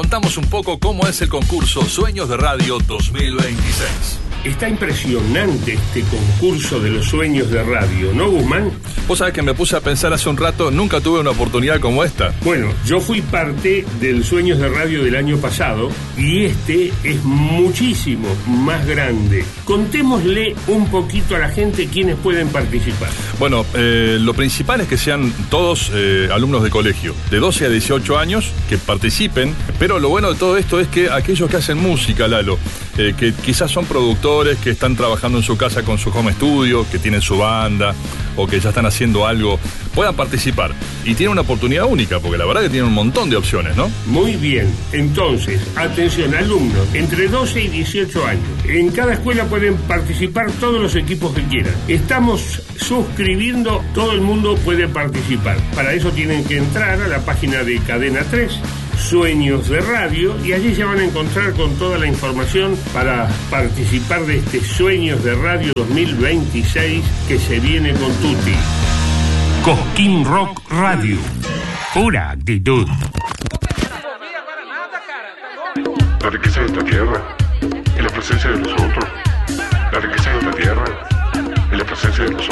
Contamos un poco cómo es el concurso Sueños de Radio 2026. Está impresionante este concurso de los sueños de radio, ¿no, Guzmán? Vos sabés que me puse a pensar hace un rato, nunca tuve una oportunidad como esta. Bueno, yo fui parte del Sueños de Radio del año pasado y este es muchísimo más grande. Contémosle un poquito a la gente quiénes pueden participar. Bueno, lo principal es que sean todos alumnos de colegio, de 12 a 18 años, que participen, pero lo bueno de todo esto es que aquellos que hacen música, Lalo, que quizás son productores, que están trabajando en su casa con su home studio, que tienen su banda o que ya están haciendo algo, puedan participar. Y tienen una oportunidad única, porque la verdad que tienen un montón de opciones, ¿no? Muy bien. Entonces, atención, alumnos, entre 12 y 18 años. En cada escuela pueden participar todos los equipos que quieran. Estamos suscribiendo, todo el mundo puede participar. Para eso tienen que entrar a la página de Cadena 3, Sueños de Radio, y allí se van a encontrar con toda la información para participar de este Sueños de Radio 2026 que se viene con tutti. Cosquín Rock Radio, pura actitud. La riqueza de esta tierra y la presencia de nosotros. La riqueza de esta tierra y la presencia de nosotros.